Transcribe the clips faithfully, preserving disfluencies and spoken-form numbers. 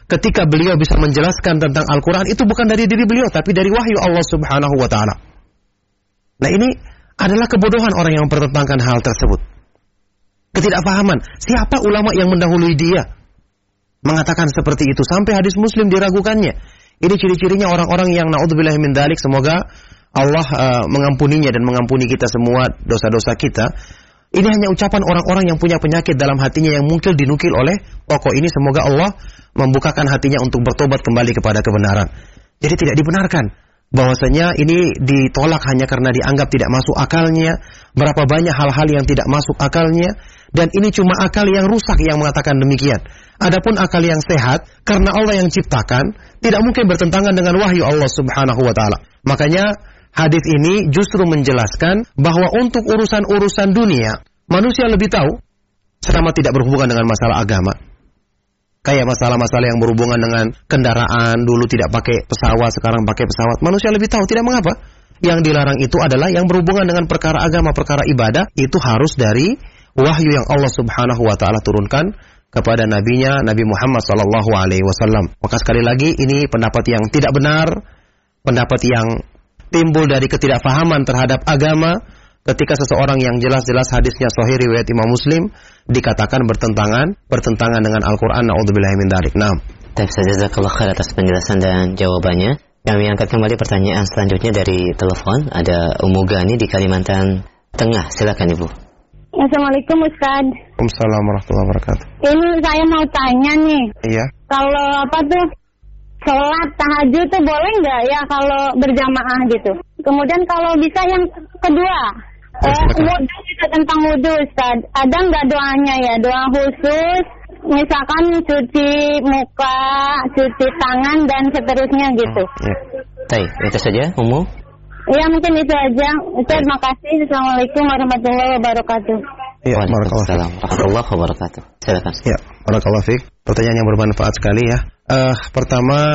ketika beliau bisa menjelaskan tentang Al-Quran, itu bukan dari diri beliau, tapi dari wahyu Allah Subhanahu wa Ta'ala. Nah, ini adalah kebodohan orang yang mempertentangkan hal tersebut. Ketidakpahaman. Siapa ulama yang mendahului dia mengatakan seperti itu sampai hadis Muslim diragukannya? Ini ciri-cirinya orang-orang yang naudzubillahi min dzalik. Semoga Allah uh, mengampuninya dan mengampuni kita semua dosa-dosa kita. Ini hanya ucapan orang-orang yang punya penyakit dalam hatinya yang mungkin dinukil oleh tokoh ini. Semoga Allah membukakan hatinya untuk bertobat kembali kepada kebenaran. Jadi tidak dibenarkan bahwasanya ini ditolak hanya karena dianggap tidak masuk akalnya. Berapa banyak hal-hal yang tidak masuk akalnya, dan ini cuma akal yang rusak yang mengatakan demikian. Adapun akal yang sehat, karena Allah yang ciptakan, tidak mungkin bertentangan dengan wahyu Allah Subhanahu wa Ta'ala. Makanya hadis ini justru menjelaskan bahwa untuk urusan-urusan dunia, manusia lebih tahu selama tidak berhubungan dengan masalah agama. Kayak masalah-masalah yang berhubungan dengan kendaraan, dulu tidak pakai pesawat, sekarang pakai pesawat. Manusia lebih tahu, tidak mengapa. Yang dilarang itu adalah yang berhubungan dengan perkara agama, perkara ibadah, itu harus dari wahyu yang Allah Subhanahu wa Ta'ala turunkan kepada nabinya, Nabi Muhammad sallallahu alaihi wasallam. Maka sekali lagi, ini pendapat yang tidak benar, pendapat yang timbul dari ketidakfahaman terhadap agama, ketika seseorang yang jelas-jelas hadisnya sahih riwayat Imam Muslim dikatakan bertentangan, bertentangan dengan Al-Quran. Na'udzubillahi min dzalik. Naam. Baik, jazakallahu khair atas penjelasan dan jawabannya. Kami angkat kembali pertanyaan selanjutnya dari telepon. Ada Ummu Gani di Kalimantan Tengah. Silakan Ibu. Assalamualaikum Ustaz. Waalaikumsalam warahmatullahi wabarakatuh. Ini saya mau tanya nih. Iya. Kalau apa tuh sholat tahajud tuh boleh nggak ya kalau berjamaah gitu? Kemudian kalau bisa yang kedua, eh, wudhu bisa tentang wudhu Ustaz. Ada nggak doanya ya? Doa khusus, misalkan cuci muka, cuci tangan dan seterusnya gitu. Ya. Baik, itu saja Ummu. Ya mungkin itu aja. Ustaz, terima kasih. Assalamualaikum warahmatullahi wabarakatuh. Ya, Waalaikumsalam warahmatullahi wabarakatuh. Silakan. Ya, barakallahu fiik. Pertanyaan yang bermanfaat sekali ya. Uh, pertama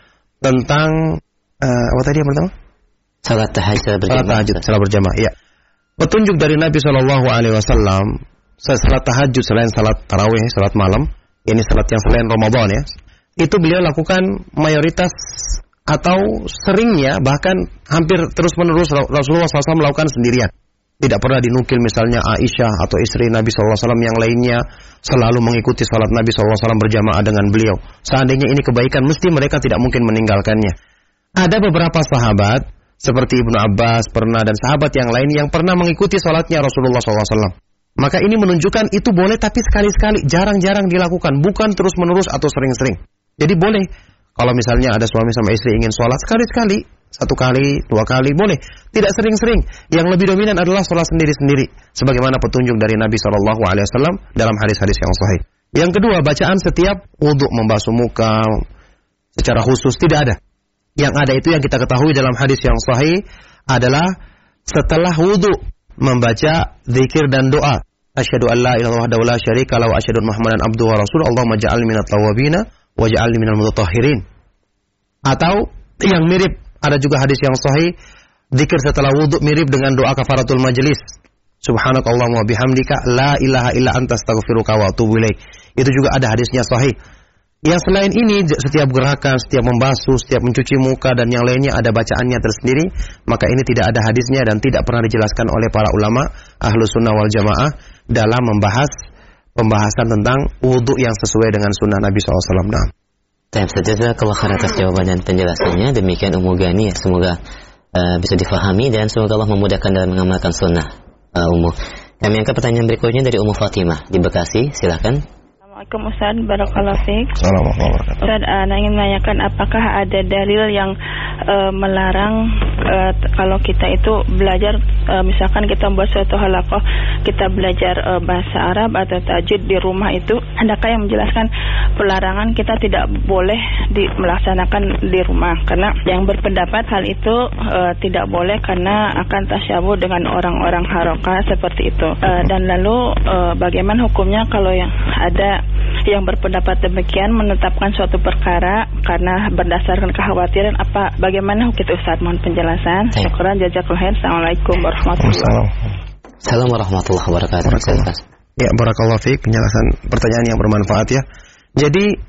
tentang uh, apa tadi yang pertama? Salat tahajud berjamaah. Salat tahajud, salat berjamaah. Ya. Petunjuk dari Nabi shallallahu alaihi wasallam, salat tahajud selain salat tarawih, salat malam, ini salat yang selain Ramadan ya. Itu beliau lakukan mayoritas atau seringnya, bahkan hampir terus-menerus Rasulullah shallallahu alaihi wasallam melakukan sendirian. Tidak pernah dinukil misalnya Aisyah atau istri Nabi shallallahu alaihi wasallam yang lainnya selalu mengikuti salat Nabi shallallahu alaihi wasallam berjamaah dengan beliau. Seandainya ini kebaikan, mesti mereka tidak mungkin meninggalkannya. Ada beberapa sahabat seperti Ibnu Abbas pernah dan sahabat yang lain yang pernah mengikuti salatnya Rasulullah shallallahu alaihi wasallam. Maka ini menunjukkan itu boleh, tapi sekali-sekali, jarang-jarang dilakukan, bukan terus-menerus atau sering-sering. Jadi boleh. Kalau misalnya ada suami sama istri ingin sholat, sekali-sekali, satu kali, dua kali, boleh. Tidak sering-sering. Yang lebih dominan adalah sholat sendiri-sendiri. Sebagaimana petunjuk dari Nabi shallallahu alaihi wasallam dalam hadis-hadis yang sahih. Yang kedua, bacaan setiap wudhu, membasuh muka secara khusus, tidak ada. Yang ada itu yang kita ketahui dalam hadis yang sahih adalah setelah wudhu membaca zikir dan doa. Asyhadu an la ilaha illallah la syarika lahu wa asyhadu anna Muhammadan abduhu wa rasuluhu. Allahumma ja'alni minat tawwabina waj'alni minal mutatahhirin. Atau yang mirip, ada juga hadis yang sahih, zikir setelah wudhu mirip dengan doa kafaratul majlis. Subhanakallahumma wa bihamdika la ilaha illa anta astaghfiruka wa atubu ilaik. Itu juga ada hadisnya sahih. Yang selain ini, setiap gerakan, setiap membasuh, setiap mencuci muka dan yang lainnya ada bacaannya tersendiri, maka ini tidak ada hadisnya dan tidak pernah dijelaskan oleh para ulama Ahlus Sunnah wal Jamaah dalam membahas pembahasan tentang wudhu yang sesuai dengan sunnah Nabi shallallahu alaihi wasallam. Nah. Terima kasih jazakallahu khairan atas jawaban dan penjelasannya. Demikian Ummu Gani ya, semoga uh, bisa difahami dan semoga Allah memudahkan dalam mengamalkan sunnah uh, Ummu. Kami angkat pertanyaan berikutnya dari Ummu Fatimah di Bekasi. Silakan. Assalamualaikum Ustaz, barakallahu fiik. Assalamualaikum. Ustaz, uh, ingin menanyakan apakah ada dalil yang uh, melarang uh, kalau kita itu belajar, uh, misalkan kita membuat suatu halaqah, kita belajar uh, bahasa Arab atau tajwid di rumah itu, adakah yang menjelaskan pelarangan kita tidak boleh di, melaksanakan di rumah? Karena yang berpendapat hal itu uh, tidak boleh karena akan tasyabuh dengan orang-orang haroka seperti itu. Uh, dan lalu uh, bagaimana hukumnya kalau yang ada yang berpendapat demikian menetapkan suatu perkara karena berdasarkan kekhawatiran, apa bagaimana hukum itu Ustaz? Mohon penjelasan. Syukran, jazakallahu khair. Assalamualaikum warahmatullahi wabarakatuh. Assalamualaikum warahmatullahi wabarakatuh. Ya, barakallahu fiik, penjelasan pertanyaan yang bermanfaat ya. Jadi